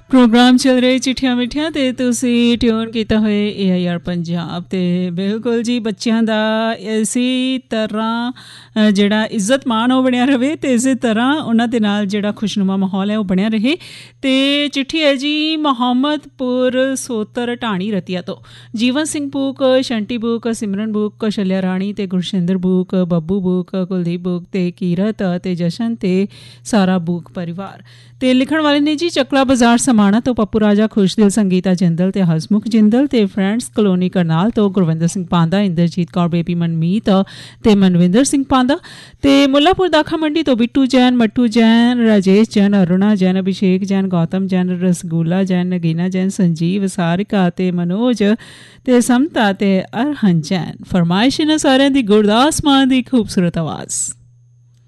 Programme ਚੱਲ ਰਿਹਾ ਚਿੱਠੀਆਂ ਮਿੱਠੀਆਂ ਅਤੇ ਤੁਸੀਂ ਟਿਊਨ ਕੀਤਾ ਹੋਇਆ AIR ਪੰਜਾਬ। ਅਤੇ ਬਿਲਕੁਲ ਜੀ ਬੱਚਿਆਂ ਦਾ ਇਸੇ ਤਰ੍ਹਾਂ ਜਿਹੜਾ ਇੱਜ਼ਤ ਮਾਣ ਉਹ ਬਣਿਆ ਰਹੇ ਅਤੇ ਇਸੇ ਤਰ੍ਹਾਂ ਉਹਨਾਂ ਦੇ ਨਾਲ ਜਿਹੜਾ ਖੁਸ਼ਨੁਮਾ ਮਾਹੌਲ ਹੈ ਉਹ ਬਣਿਆ ਰਹੇ। ਅਤੇ ਚਿੱਠੀ ਹੈ ਜੀ ਮੁਹੰਮਦਪੁਰ ਸੋਤਰ ਢਾਣੀ ਰਤੀਆ ਤੋਂ। ਜੀਵਨ ਸਿੰਘ ਬੂਕ, ਸ਼ੰਟੀ ਬੂਕ, ਸਿਮਰਨ ਬੂਕ, ਸ਼ਲਿਆ ਰਾਣੀ ਅਤੇ ਗੁਰਸ਼ਿੰਦਰ book, Babbu book, Kuldeep book ਅਤੇ ਕੀਰਤ ਅਤੇ ਜਸ਼ਨ ਅਤੇ ਸਾਰਾ ਬੂਕ ਪਰਿਵਾਰ। ਅਤੇ ਲਿਖਣ ਵਾਲੇ ਨੇ ਜੀ ਚੱਕਲਾ ਬਾਜ਼ਾਰ ਸਮਾਣਾ ਤੋਂ ਪੱਪੂ ਰਾਜਾ, ਖੁਸ਼ਦਿਲ, ਸੰਗੀਤਾ ਜਿੰਦਲ ਅਤੇ ਹਸਮੁਖ ਜਿੰਦਲ। ਅਤੇ ਫਰੈਂਡਸ ਕਲੋਨੀ ਕਰਨਾਲ ਤੋਂ ਗੁਰਵਿੰਦਰ ਸਿੰਘ ਪਾਂਦਾ, ਇੰਦਰਜੀਤ ਕੌਰ, ਬੇਬੀ ਮਨਮੀਤ ਅਤੇ ਮਨਵਿੰਦਰ ਸਿੰਘ ਪਾਂਦਾ। ਅਤੇ ਮੁੱਲਾਪੁਰ ਦਾਖਾ ਮੰਡੀ ਤੋਂ ਬਿੱਟੂ ਜੈਨ, ਮੱਟੂ ਜੈਨ, ਰਾਜੇਸ਼ ਜੈਨ, ਅਰੁਣਾ ਜੈਨ, ਅਭਿਸ਼ੇਕ ਜੈਨ, ਗੌਤਮ ਜੈਨ, ਰਸਗੁੱਲਾ ਜੈਨ, ਨਗੀਨਾ ਜੈਨ, ਸੰਜੀਵ, ਸਾਰਿਕਾ ਅਤੇ ਮਨੋਜ ਅਤੇ ਸਮਤਾ ਅਤੇ ਅਰਹਨ ਜੈਨ। ਫਰਮਾਇਸ਼ ਇਹਨਾਂ ਸਾਰਿਆਂ ਦੀ ਗੁਰਦਾਸ ਮਾਨ ਦੀ ਖੂਬਸੂਰਤ ਆਵਾਜ਼।